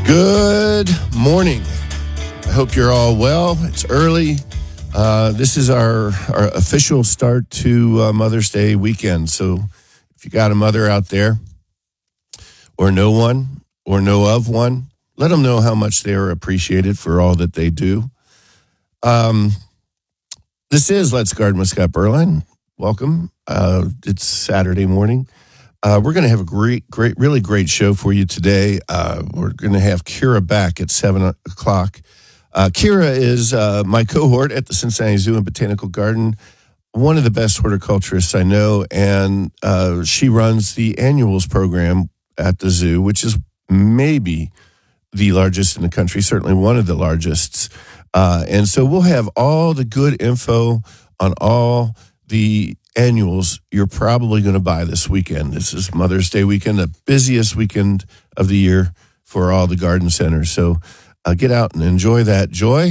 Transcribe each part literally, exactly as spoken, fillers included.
Good morning. I hope you're all well. It's early. Uh, this is our, our official start to uh, Mother's Day weekend. So if you got a mother out there or know one or know of one, let them know how much they are appreciated for all that they do. Um, this is Let's Garden with Scott Berline. Welcome. Uh, it's Saturday morning. Uh, we're going to have a great, great, really great show for you today. Uh, we're going to have Kira back at seven o'clock. Uh, Kira is uh, my cohort at the Cincinnati Zoo and Botanical Garden, one of the best horticulturists I know, and uh, she runs the annuals program at the zoo, which is maybe the largest in the country, certainly one of the largest. Uh, and so we'll have all the good info on all the annuals you're probably going to buy this weekend. This is Mother's Day weekend, the busiest weekend of the year for all the garden centers. So uh, get out and enjoy that joy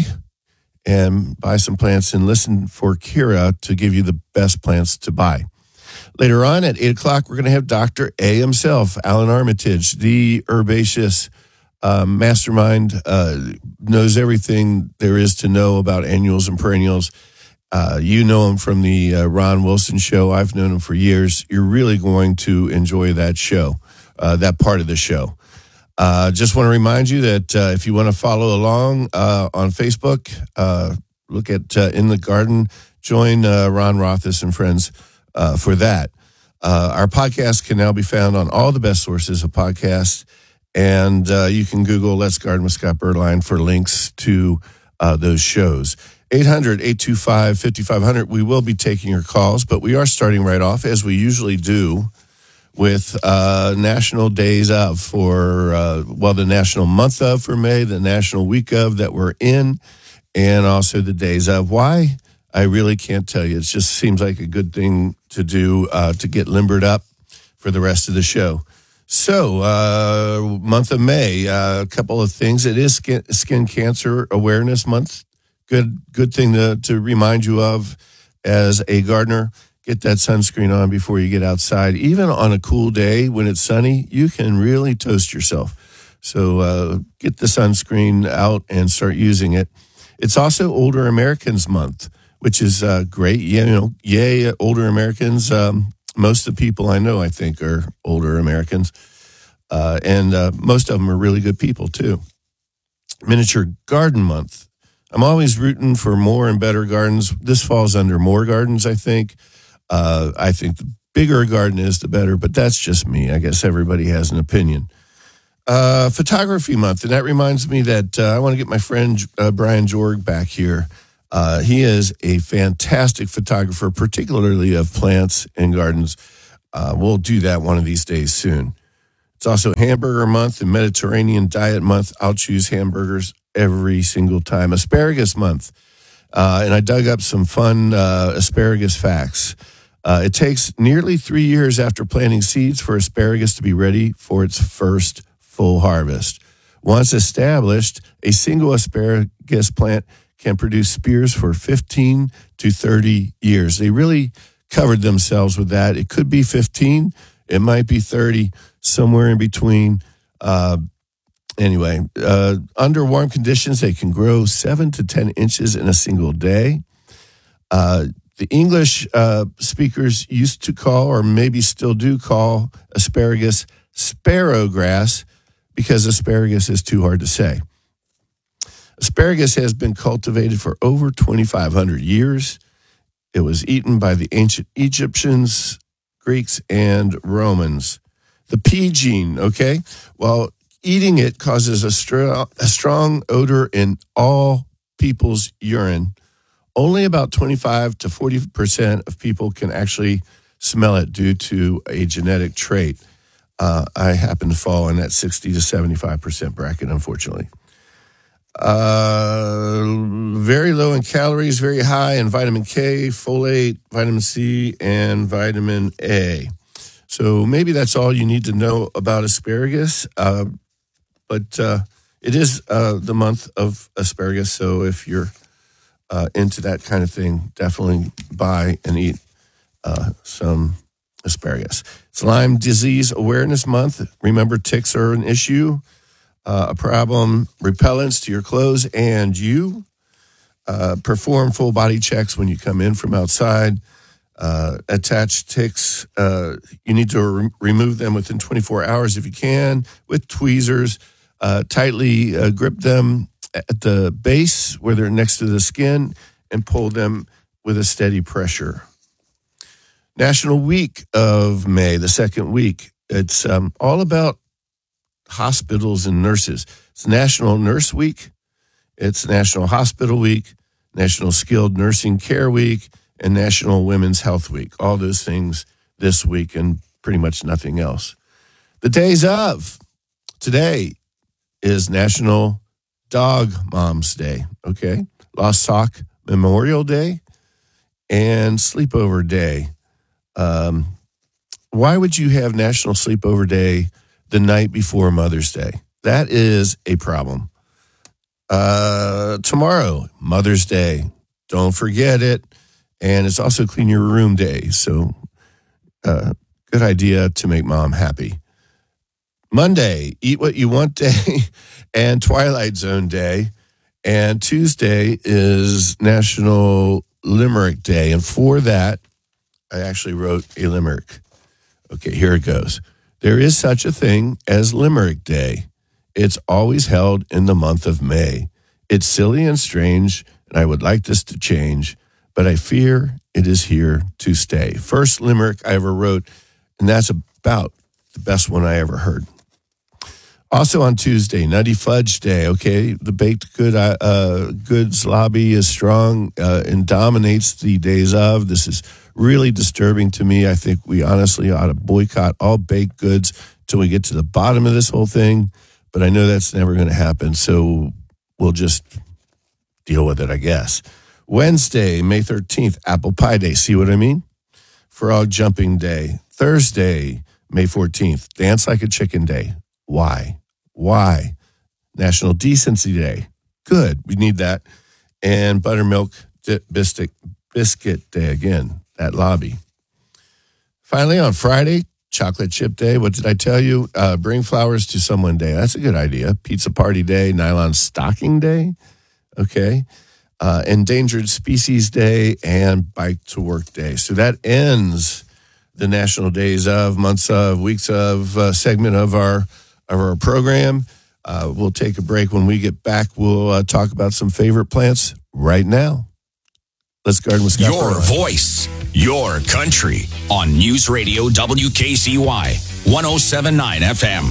and buy some plants and listen for Kira to give you the best plants to buy. Later on at eight o'clock, we're going to have Doctor A himself, Alan Armitage, the herbaceous uh, mastermind, uh, knows everything there is to know about annuals and perennials. Uh, you know him from the uh, Ron Wilson show. I've known him for years. You're really going to enjoy that show, uh, that part of the show. Uh, just want to remind you that uh, if you want to follow along uh, on Facebook, uh, look at uh, In the Garden, join uh, Ron Rothis and friends uh, for that. Uh, our podcast can now be found on all the best sources of podcasts, and uh, you can Google Let's Garden with Scott Berline for links to uh, those shows. eight hundred, eight two five, five five zero zero. We will be taking your calls, but we are starting right off, as we usually do, with uh, National Days of for, uh, well, the National Month of for May, the National Week of that we're in, and also the Days of. Why? I really can't tell you. It just seems like a good thing to do uh, to get limbered up for the rest of the show. So, uh, month of May, uh, a couple of things. It is Skin, Skin Cancer Awareness Month. Good good thing to, to remind you of as a gardener. Get that sunscreen on before you get outside. Even on a cool day when it's sunny, you can really toast yourself. So uh, get the sunscreen out and start using it. It's also Older Americans Month, which is uh, great. You know, yay, older Americans. Um, most of the people I know, I think, are older Americans. Uh, and uh, most of them are really good people, too. Miniature Garden Month. I'm always rooting for more and better gardens. This falls under more gardens, I think. Uh, I think the bigger a garden is, the better, but that's just me. I guess everybody has an opinion. Uh, photography Month, and that reminds me that uh, I want to get my friend uh, Brian Jorg back here. Uh, he is a fantastic photographer, particularly of plants and gardens. Uh, we'll do that one of these days soon. It's also Hamburger Month and Mediterranean Diet Month. I'll choose hamburgers every single time. Asparagus Month. Uh, and I dug up some fun uh, asparagus facts. Uh, it takes nearly three years after planting seeds for asparagus to be ready for its first full harvest. Once established, a single asparagus plant can produce spears for fifteen to thirty years. They really covered themselves with that. It could be fifteen. It might be thirty, somewhere in between. Uh, Anyway, uh, under warm conditions, they can grow seven to ten inches in a single day. Uh, the English uh, speakers used to call, or maybe still do call, asparagus sparrowgrass because asparagus is too hard to say. Asparagus has been cultivated for over twenty-five hundred years. It was eaten by the ancient Egyptians, Greeks, and Romans. The P gene, okay? Well, eating it causes a, str- a strong odor in all people's urine. Only about twenty-five to forty percent of people can actually smell it due to a genetic trait. Uh, I happen to fall in that sixty to seventy-five percent bracket, unfortunately. Uh, very low in calories, very high in vitamin K, folate, vitamin C, and vitamin A. So maybe that's all you need to know about asparagus. Uh, But uh, it is uh, the month of asparagus, so if you're uh, into that kind of thing, definitely buy and eat uh, some asparagus. It's Lyme Disease Awareness Month. Remember, ticks are an issue. uh, a problem, repellents to your clothes and you. Uh, perform full body checks when you come in from outside. Uh, attach ticks. Uh, you need to re- remove them within twenty-four hours if you can with tweezers. Uh, tightly uh, grip them at the base where they're next to the skin and pull them with a steady pressure. National Week of May, the second week. It's um, all about hospitals and nurses. It's National Nurse Week. It's National Hospital Week, National Skilled Nursing Care Week, and National Women's Health Week. All those things this week and pretty much nothing else. The days of today is National Dog Moms Day, okay? Lost Sock Memorial Day and Sleepover Day. Um, why would you have National Sleepover Day the night before Mother's Day? That is a problem. Uh, tomorrow, Mother's Day. Don't forget it. And it's also Clean Your Room Day. So, uh, good idea to make mom happy. Monday, Eat What You Want Day and Twilight Zone Day. And Tuesday is National Limerick Day. And for that, I actually wrote a limerick. Okay, here it goes. There is such a thing as Limerick Day. It's always held in the month of May. It's silly and strange, and I would like this to change, but I fear it is here to stay. First limerick I ever wrote, and that's about the best one I ever heard. Also on Tuesday, Nutty Fudge Day, okay? The baked good uh, uh, goods lobby is strong uh, and dominates the days of. This is really disturbing to me. I think we honestly ought to boycott all baked goods till we get to the bottom of this whole thing. But I know that's never going to happen, so we'll just deal with it, I guess. Wednesday, May thirteenth, Apple Pie Day. See what I mean? Frog Jumping Day. Thursday, May fourteenth, Dance Like a Chicken Day. Why? Why? National Decency Day. Good. We need that. And Buttermilk Biscuit, Biscuit Day again, that lobby. Finally, on Friday, Chocolate Chip Day. What did I tell you? Uh, bring flowers to someone day. That's a good idea. Pizza Party Day, Nylon Stocking Day. Okay. Uh, Endangered Species Day and Bike to Work Day. So that ends the national days of, months of, weeks of uh, segment of our of our program. Uh, we'll take a break. When we get back, we'll uh, talk about some favorite plants right now. Let's garden with Scott. Your Burrow. voice, your country on News Radio W K C Y one oh seven point nine F M.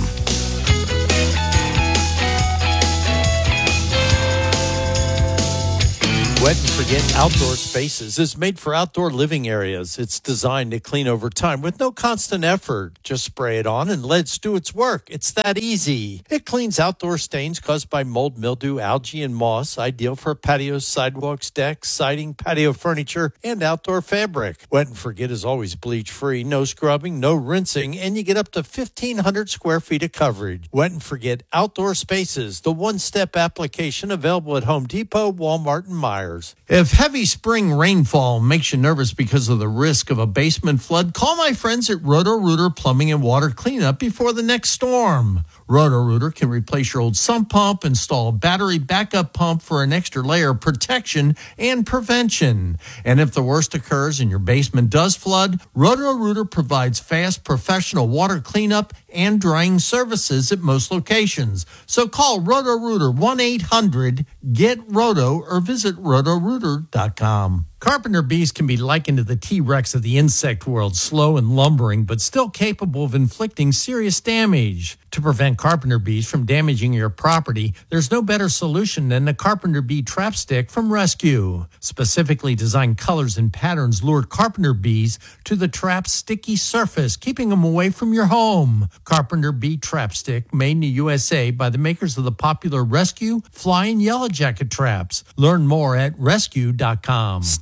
Wet and Forget Outdoor Spaces is made for outdoor living areas. It's designed to clean over time with no constant effort. Just spray it on and let it do its work. It's that easy. It cleans outdoor stains caused by mold, mildew, algae, and moss, ideal for patios, sidewalks, decks, siding, patio furniture, and outdoor fabric. Wet and Forget is always bleach-free, no scrubbing, no rinsing, and you get up to fifteen hundred square feet of coverage. Wet and Forget Outdoor Spaces, the one-step application available at Home Depot, Walmart, and Meijer. If heavy spring rainfall makes you nervous because of the risk of a basement flood, call my friends at Roto-Rooter Plumbing and Water Cleanup before the next storm. Roto-Rooter can replace your old sump pump, install a battery backup pump for an extra layer of protection and prevention. And if the worst occurs and your basement does flood, Roto-Rooter provides fast professional water cleanup and drying services at most locations. So call Roto-Rooter one eight hundred get roto or visit roto rooter dot com. Carpenter bees can be likened to the T-Rex of the insect world, slow and lumbering, but still capable of inflicting serious damage. To prevent carpenter bees from damaging your property, there's no better solution than the Carpenter Bee Trap Stick from Rescue. Specifically designed colors and patterns lure carpenter bees to the trap's sticky surface, keeping them away from your home. Carpenter Bee Trap Stick, made in the U S A by the makers of the popular Rescue, Fly, and Yellow Jacket traps. Learn more at rescue dot com.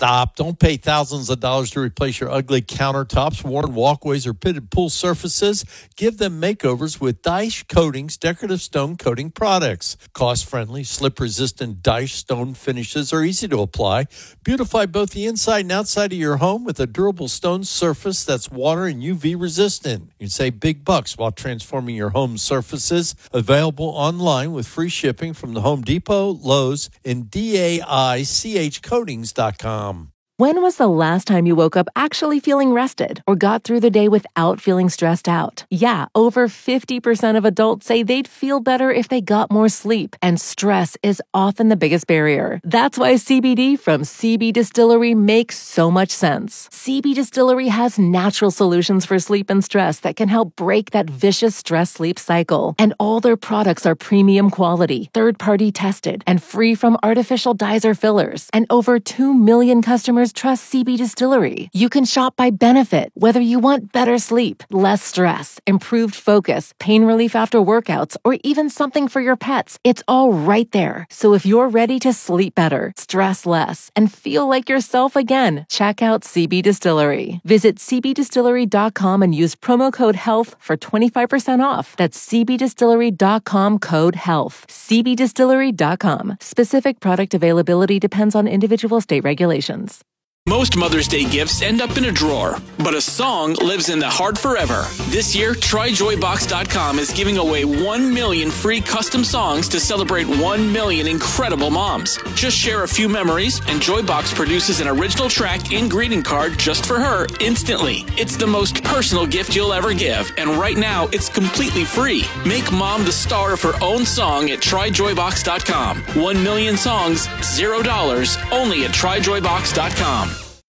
Stop. Don't pay thousands of dollars to replace your ugly countertops, worn walkways, or pitted pool surfaces. Give them makeovers with Daesh Coatings decorative stone coating products. Cost-friendly, slip-resistant Daesh stone finishes are easy to apply. Beautify both the inside and outside of your home with a durable stone surface that's water and U V resistant. You can save big bucks while transforming your home surfaces. Available online with free shipping from the Home Depot, Lowe's, and D A I C H coatings dot com. When was the last time you woke up actually feeling rested or got through the day without feeling stressed out? Yeah, over fifty percent of adults say they'd feel better if they got more sleep, and stress is often the biggest barrier. That's why C B D from C B Distillery makes so much sense. C B Distillery has natural solutions for sleep and stress that can help break that vicious stress-sleep cycle. And all their products are premium quality, third-party tested, and free from artificial dyes or fillers. And over two million customers trust C B Distillery. You can shop by benefit, whether you want better sleep, less stress, improved focus, pain relief after workouts, or even something for your pets. It's all right there. So if you're ready to sleep better, stress less, and feel like yourself again, check out C B Distillery. Visit C B distillery dot com and use promo code HEALTH for twenty-five percent off. That's C B distillery dot com code HEALTH. C B distillery dot com. Specific product availability depends on individual state regulations. Most Mother's Day gifts end up in a drawer, but a song lives in the heart forever. This year, try joy box dot com is giving away one million free custom songs to celebrate one million incredible moms. Just share a few memories, and Joybox produces an original track and greeting card just for her instantly. It's the most personal gift you'll ever give, and right now, it's completely free. Make mom the star of her own song at try joy box dot com. One million songs, zero dollars, only at try joy box dot com.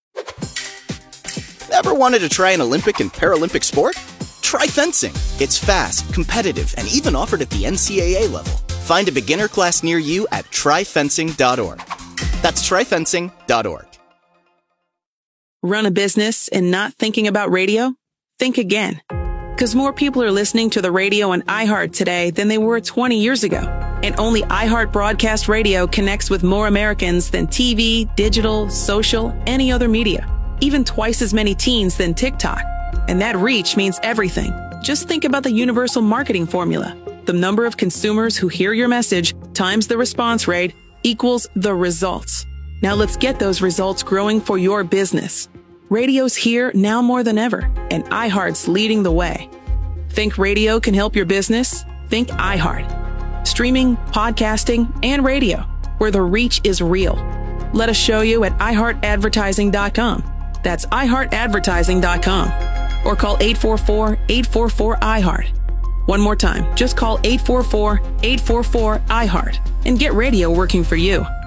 Ever wanted to try an Olympic and Paralympic sport? Try fencing. It's fast, competitive, and even offered at the N C double A level. Find a beginner class near you at try fencing dot org. That's try fencing dot org. Run a business and not thinking about radio? Think again. Because more people are listening to the radio on iHeart today than they were twenty years ago. And only iHeart Broadcast Radio connects with more Americans than T V, digital, social, any other media. Even twice as many teens than TikTok. And that reach means everything. Just think about the universal marketing formula. The number of consumers who hear your message times the response rate equals the results. Now let's get those results growing for your business. Radio's here now more than ever, and iHeart's leading the way. Think radio can help your business? Think iHeart. Streaming, podcasting, and radio, where the reach is real. Let us show you at i heart advertising dot com. That's i heart advertising dot com. Or call eight four four, eight four four, I heart. One more time, just call eight four four, eight four four, I heart and get radio working for you.